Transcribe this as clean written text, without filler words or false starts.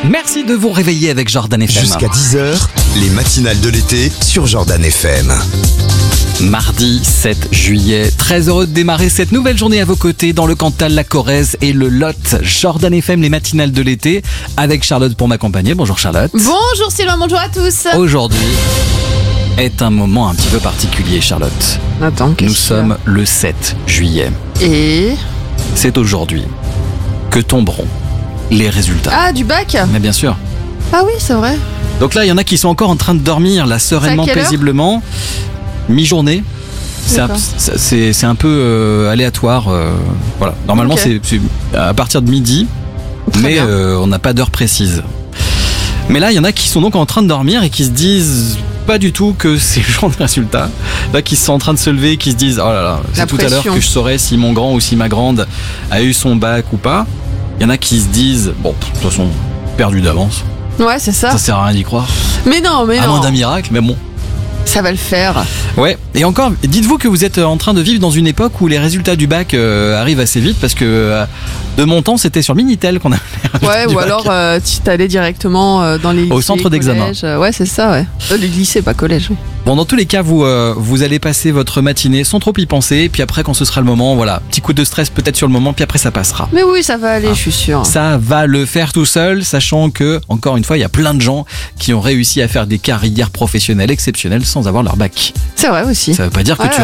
Merci de vous réveiller avec Jordan FM. Jusqu'à 10h, les matinales de l'été sur Jordan FM. Mardi 7 juillet, très heureux de démarrer cette nouvelle journée à vos côtés dans le Cantal, la Corrèze et le Lot. Jordan FM, les matinales de l'été, avec Charlotte pour m'accompagner. Bonjour Charlotte. Bonjour Sylvain, bonjour à tous. Aujourd'hui est un moment un petit peu particulier, Charlotte. Attends, Nous sommes le 7 juillet. Et C'est aujourd'hui que tomberont les résultats. ah, du bac. Mais bien sûr. Ah oui, c'est vrai. Donc là, il y en a qui sont encore en train de dormir, là, sereinement, C'est à quelle heure paisiblement. Mi-journée. D'accord. C'est un peu aléatoire. Voilà. Normalement, Ok. c'est à partir de midi, Très mais bien. on n'a pas d'heure précise. Mais là, il y en a qui sont donc en train de dormir et qui se disent pas du tout que c'est le jour de résultat. Là, qui sont en train de se lever, qui se disent oh là là, c'est La tout à l'heure pression. que je saurais si mon grand ou si ma grande a eu son bac ou pas. Il y en a qui se disent bon, de toute façon, perdu d'avance. Ouais, c'est ça. Ça sert à rien d'y croire. Mais non, À moins d'un miracle, mais bon. ça va le faire. Ouais, et encore, dites-vous que vous êtes en train de vivre dans une époque où les résultats du bac arrivent assez vite parce que de mon temps, c'était sur Minitel qu'on a Ouais, ou alors tu t'allais directement dans les lycées, Au centre d'examen. collèges. Ouais, c'est ça, ouais. Les lycées, pas collège. Oui. Bon, dans tous les cas, vous allez passer votre matinée sans trop y penser, puis après, quand ce sera le moment, voilà, petit coup de stress peut-être sur le moment, puis après ça passera. Mais oui, ça va aller, je suis sûre. Ça va le faire tout seul, sachant que, encore une fois, il y a plein de gens qui ont réussi à faire des carrières professionnelles exceptionnelles sans avoir leur bac. C'est vrai aussi. Ça veut pas dire que Ouais, tu